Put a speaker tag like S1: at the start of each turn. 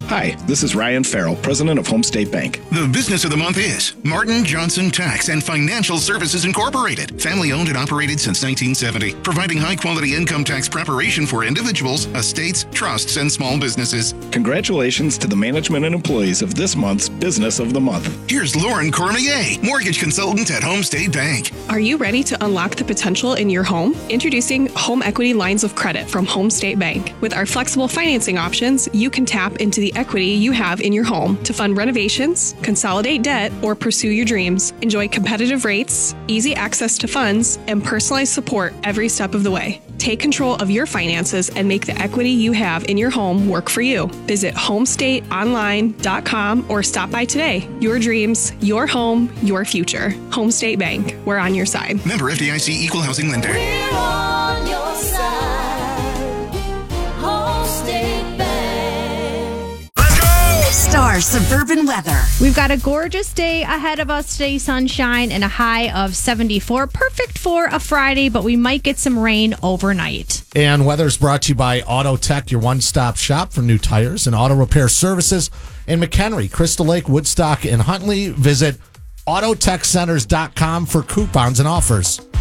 S1: Hi, this is Ryan Farrell, president of Home State Bank.
S2: The business of the month is Martin Johnson Tax and Financial Services Incorporated. Family owned and operated since 1970, providing high quality income tax preparation for individuals, estates, trusts, and small businesses.
S1: Congratulations to the management and employees of this month's Business of the Month.
S2: Here's Lauren Cormier, mortgage consultant at Home State Bank.
S3: Are you ready to unlock the potential in your home? Introducing Home Equity Lines of Credit from Home State Bank. With our flexible financing options, you can tap into the equity you have in your home to fund renovations, consolidate debt, or pursue your dreams. Enjoy competitive rates, easy access to funds, and personalized support every step of the way. Take control of your finances and make the equity you have in your home work for you. Visit homestateonline.com or stop by today. Your dreams, your home, your future. Home State Bank. We're on your side.
S2: Member FDIC Equal Housing Lender.
S4: We're on your side. Home State Bank.
S5: Star Suburban Weather.
S6: We've got a gorgeous day ahead of us today, sunshine and a high of 74. Perfect for a Friday, but we might get some rain overnight.
S7: And weather's brought to you by Auto Tech, your one-stop shop for new tires and auto repair services in McHenry, Crystal Lake, Woodstock, and Huntley. Visit autotechcenters.com for coupons and offers.